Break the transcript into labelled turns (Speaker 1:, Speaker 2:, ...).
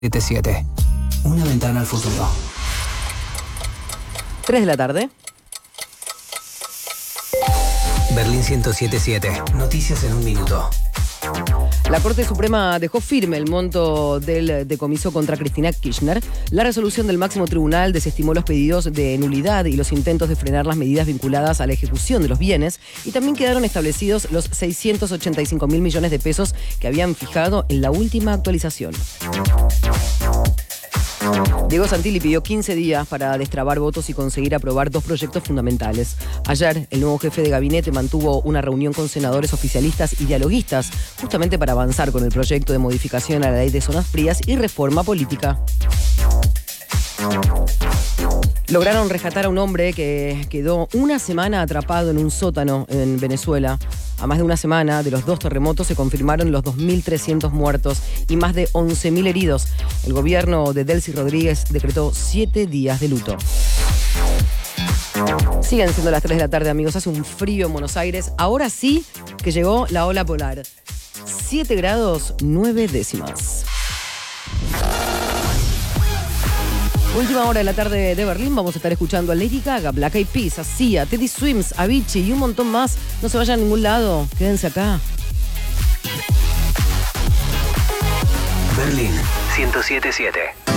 Speaker 1: 77. Una ventana al futuro.
Speaker 2: 3 de la tarde.
Speaker 1: Berlín 107.7. Noticias en un minuto.
Speaker 2: La Corte Suprema dejó firme el monto del decomiso contra Cristina Kirchner. La resolución del máximo tribunal desestimó los pedidos de nulidad y los intentos de frenar las medidas vinculadas a la ejecución de los bienes, y también quedaron establecidos los 685.000 millones de pesos que habían fijado en la última actualización. Diego Santilli pidió 15 días para destrabar votos y conseguir aprobar 2 proyectos fundamentales. Ayer, el nuevo jefe de gabinete mantuvo una reunión con senadores oficialistas y dialoguistas, justamente para avanzar con el proyecto de modificación a la ley de zonas frías y reforma política. Lograron rescatar a un hombre que quedó una semana atrapado en un sótano en Venezuela. A más de una semana de los 2 terremotos se confirmaron los 2.300 muertos y más de 11.000 heridos. El gobierno de Delcy Rodríguez decretó 7 días de luto. Siguen siendo las 3 de la tarde, amigos. Hace un frío en Buenos Aires. Ahora sí que llegó la ola polar. 7 grados 9 décimas. Última hora de la tarde de Berlín. Vamos a estar escuchando a Lady Gaga, Black Eyed Peas, a Sia, Teddy Swims, Avicii y un montón más. No se vayan a ningún lado. Quédense acá.
Speaker 1: Berlín 107.7.